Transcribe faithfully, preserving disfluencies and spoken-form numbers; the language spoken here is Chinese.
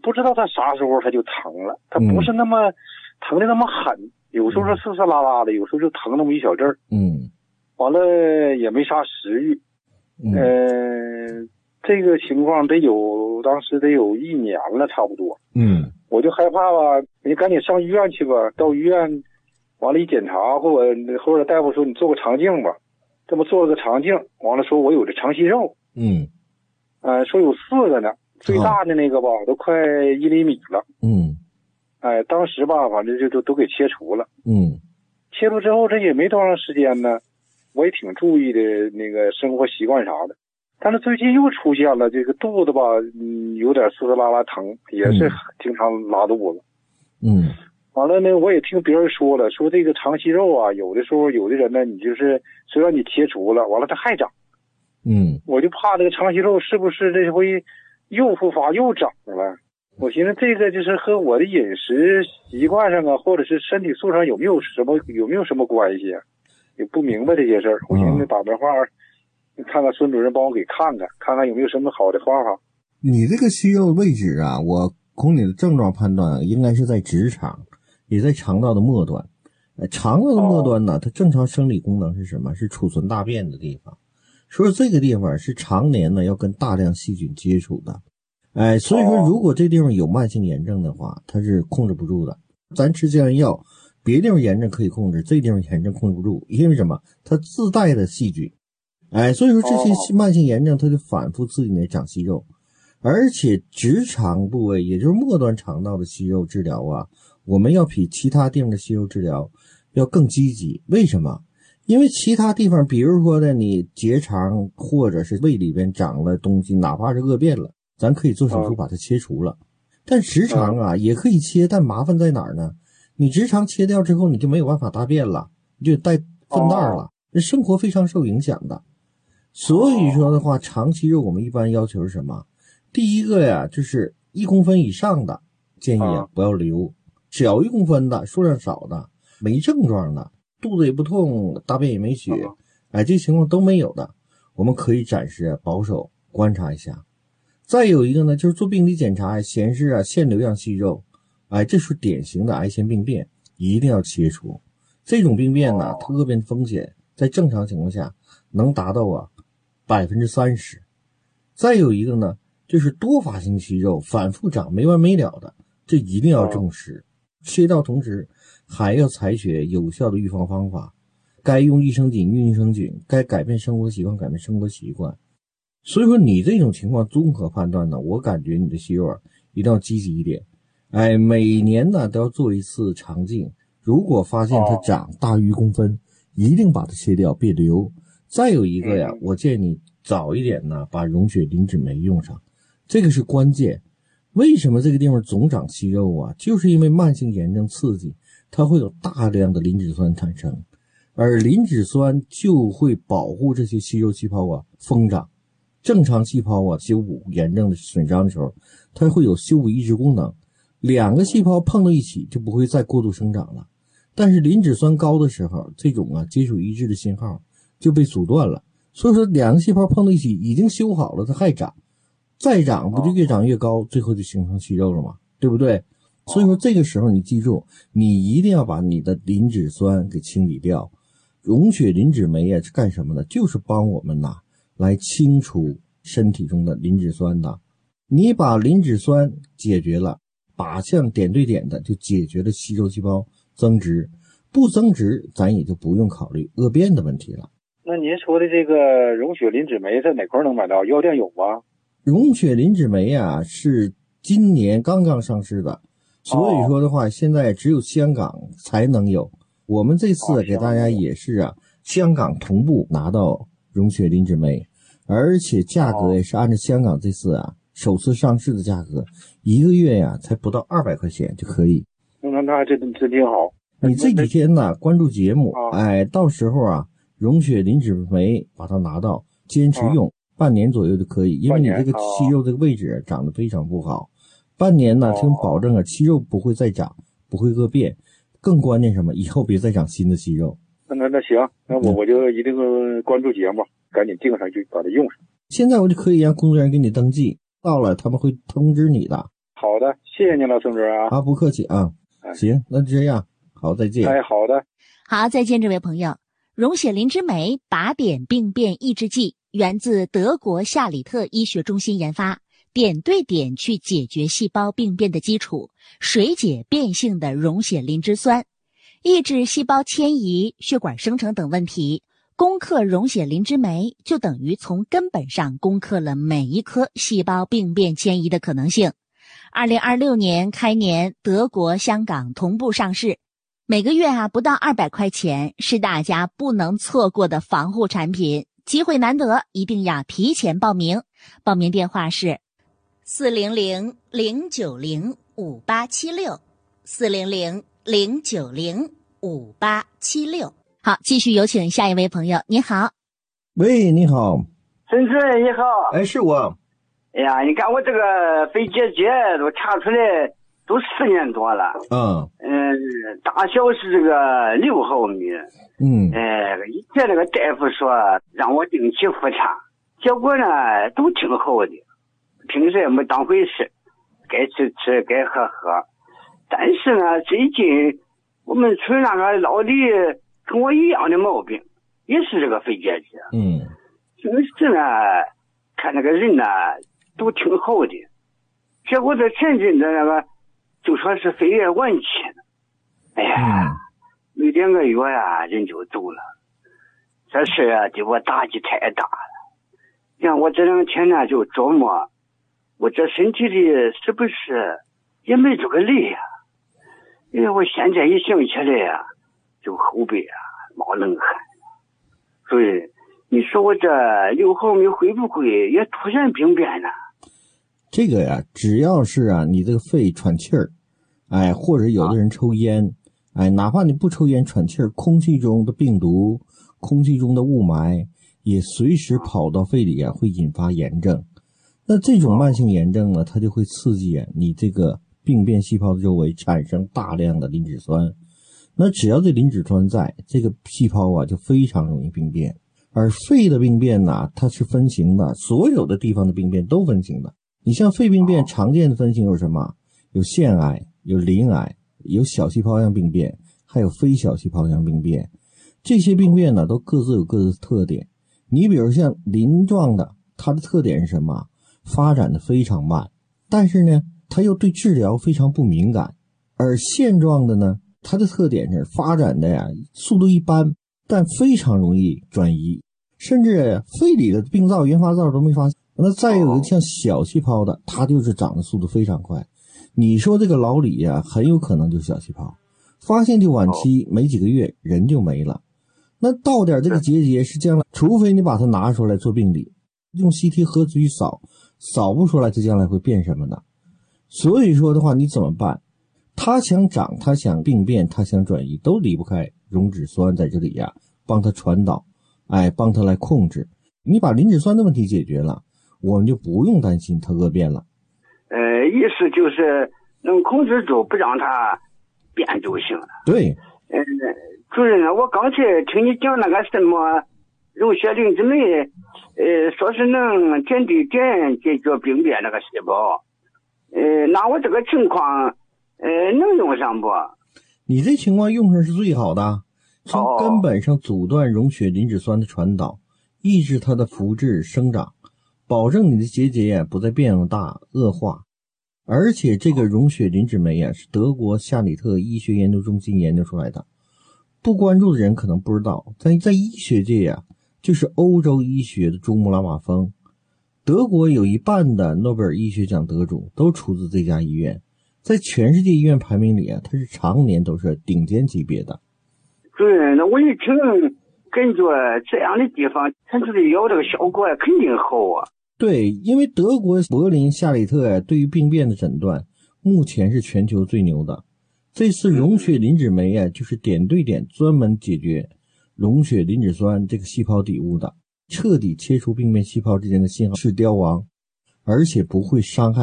不知道它啥时候它就疼了，它不是那么、嗯、疼的那么狠，有时候是嘶嘶啦啦的，有时候就疼那么一小阵儿。 嗯， 完了也没啥食欲。嗯、呃，这个情况得有当时得有一年了差不多。 嗯， 我就害怕吧，你赶紧上医院去吧。到医院完了，一检查，或者或者大夫说你做个肠镜吧，这么做了个肠镜，完了说我有这肠息肉。 嗯， 呃，说有四个呢，最大的那个吧、哦、都快一厘米了。 嗯， 哎、呃，当时吧，反正就都都给切除了。 嗯， 切除之后这也没多长时间呢，我也挺注意的那个生活习惯啥的。但是最近又出现了这个肚子吧，嗯，有点嘶嘶啦啦疼，也是经常拉肚子。 嗯， 完了呢，我也听别人说了，说这个肠息肉啊，有的时候有的人呢，你就是虽然你切除了，完了它还长。 嗯， 我就怕这个肠息肉是不是这回又复发又长了？我寻思这个就是和我的饮食习惯上啊，或者是身体素质上有没有什么有没有什么关系啊？也不明白这些事儿。我寻思打电话。看看孙主任帮我给看看，看看有没有什么好的方法。 你这个息肉位置啊，我从你的症状判断，应该是在直肠，也在肠道的末端。呃，肠道的末端呢，它正常生理功能是什么？是储存大便的地方。所以这个地方是常年呢要跟大量细菌接触的。哎，所以说如果这地方有慢性炎症的话，它是控制不住的。咱吃降炎药，别地方炎症可以控制，这地方炎症控制不住，因为什么？它自带的细菌。哎，所以说这些慢性炎症它就反复刺激你长息肉，而且直肠部位也就是末端肠道的息肉治疗啊，我们要比其他地方的息肉治疗要更积极。为什么？因为其他地方比如说呢，你结肠或者是胃里边长了东西，哪怕是恶变了，咱可以做手术把它切除了。但直肠啊也可以切，但麻烦在哪儿呢？你直肠切掉之后你就没有办法大便了，你就带粪蛋了，生活非常受影响的。所以说的话，肠息肉我们一般要求是什么？第一个呀，就是一公分以上的建议啊不要留，小一公分的数量少的没症状的肚子也不痛大便也没血，哎，这情况都没有的，我们可以暂时保守观察一下。再有一个呢，就是做病理检查显示啊腺瘤样息肉，哎，这是典型的癌前病变，一定要切除。这种病变呢，它恶变风险在正常情况下能达到啊百分之三十。再有一个呢，就是多发性息肉反复长没完没了的，这一定要重视。切掉同时还要采取有效的预防方法，该用益生菌用益生菌，该改变生活习惯改变生活习惯。所以说你这种情况综合判断呢，我感觉你的息肉啊一定要积极一点。哎，每年呢都要做一次肠镜，如果发现它长大于一公分，一定把它切掉，别留。再有一个呀，我建议你早一点呢把溶血磷脂酶用上，这个是关键。为什么这个地方总长息肉啊？就是因为慢性炎症刺激，它会有大量的磷脂酸产生，而磷脂酸就会保护这些息肉细胞啊疯长。正常细胞啊修补炎症的损伤的时候，它会有修补抑制功能，两个细胞碰到一起就不会再过度生长了。但是磷脂酸高的时候，这种啊接触抑制的信号就被阻断了，所以说两个细胞碰到一起已经修好了，它还长，再长不就越长越高，最后就形成息肉了吗？对不对？所以说这个时候你记住，你一定要把你的磷脂酸给清理掉。溶血磷脂酶啊是干什么的？就是帮我们呐、啊、来清除身体中的磷脂酸的。你把磷脂酸解决了，靶向点对点的就解决了息肉细胞增殖，不增殖咱也就不用考虑恶变的问题了。 那您说的这个溶血磷脂酶在哪块能买到？药店有吗？ 溶血磷脂酶啊是今年刚刚上市的，所以说的话、哦、现在只有香港才能有。我们这次给大家也是啊，香港同步拿到溶血磷脂酶，而且价格也是按照香港这次啊首次上市的价格，一个月呀、啊、才不到二百块钱就可以。 那那这这挺好。 你这几天呢关注节目，哎，到时候啊溶血磷脂酶把它拿到，坚持用、啊、半年左右就可以，因为你这个息肉这个位置长得非常不好。半年呢，听保证啊，息肉不会再长，不会恶变，更关键什么？以后别再长新的息肉。 那那那行，那我我就一定关注节目，赶紧订上去把它用上。 现在我就可以让工作人员给你登记，到了他们会通知你的。 好的，谢谢您了，宋主任啊。 啊，不客气啊。行，那就这样，好，再见。 哎，好的。 好，再见，这位朋友。溶血磷脂镁靶点病变抑制剂源自德国夏里特医学中心研发，点对点去解决细胞病变的基础，水解变性的溶血磷脂酸，抑制细胞迁移、血管生成等问题。攻克溶血磷脂镁，就等于从根本上攻克了每一颗细胞病变迁移的可能性。二零二六年开年，德国、香港同步上市。每个月啊不到二百块钱，是大家不能错过的防护产品，机会难得，一定要提前报名。报名电话是四零零零九零五八七六，四零零零九零五八七六。好，继续有请下一位朋友。你好。 喂，你好。 孙主任你好。 哎，是我。 哎呀，你看我这个肺结节都查出来都四年多了。 嗯嗯，大小是这个六毫米。 嗯。 哎，以前那个大夫说让我定期复查，结果呢都挺好的，平时也没当回事，该吃吃该喝喝。但是呢，最近我们村那个老李跟我一样的毛病，也是这个肺结节。 嗯。 平时呢看那个人呢都挺好的，结果这前阵子那个就说是肺炎晚期了，哎呀，没两个月呀、啊、人就走了，这事啊对我打击太大了。你看我这两天呢就琢磨，我这身体里是不是也没这个累呀、啊？因为我现在一想起来呀、啊，就后背啊冒冷汗。所以你说我这六毫米会不会也突然病变呢？ 这个呀，只要是啊，你这个肺喘气儿，哎，或者有的人抽烟，哎，哪怕你不抽烟喘气儿，空气中的病毒、空气中的雾霾也随时跑到肺里啊，会引发炎症。那这种慢性炎症呢，它就会刺激啊你这个病变细胞的周围产生大量的磷脂酸。那只要这磷脂酸在，这个细胞啊就非常容易病变。而肺的病变呢，它是分型的，所有的地方的病变都分型的。你像肺病变常见的分型有什么？有腺癌，有鳞癌，有小细胞样病变，还有非小细胞样病变。这些病变呢都各自有各自的特点。你比如像鳞状的，它的特点是什么？发展的非常慢，但是呢它又对治疗非常不敏感。而腺状的呢，它的特点是发展的呀速度一般，但非常容易转移，甚至肺里的病灶原发灶都没发现。那再有一个像小细胞的，它就是长的速度非常快。你说这个老李呀、啊，很有可能就是小细胞，发现就晚期，没几个月人就没了。那到点这个结节是将来，除非你把它拿出来做病理，用 C T 核磁去扫，扫不出来它将来会变什么的。所以说的话，你怎么办？它想长，它想病变，它想转移，都离不开溶脂酸在这里呀、啊，帮它传导，哎，帮它来控制。你把磷脂酸的问题解决了，我们就不用担心它恶变了。 呃，意思就是能控制住，不让它变就行了。 对。 呃，主任啊，我刚才听你讲那个什么溶血磷脂镁，呃，说是能点对点解决病变那个细胞。呃，那我这个情况，呃，能用上不？ 你这情况用上是最好的，从根本上阻断溶血磷脂酸的传导，抑制它的复制生长，保证你的结节呀不再变大恶化。而且这个溶血磷脂镁啊是德国夏里特医学研究中心研究出来的。不关注的人可能不知道，在在医学界呀、啊，就是欧洲医学的珠穆朗玛峰。德国有一半的诺贝尔医学奖得主都出自这家医院，在全世界医院排名里啊，它是常年都是顶尖级别的。 主任，那我一听感觉这样的地方，它这个药这个效果肯定好啊。 对，因为德国柏林夏里特呀，对于病变的诊断目前是全球最牛的。这次溶血磷脂镁呀，就是点对点专门解决溶血磷脂酸这个细胞底物的，彻底切除病变细胞之间的信号式凋亡，而且不会伤害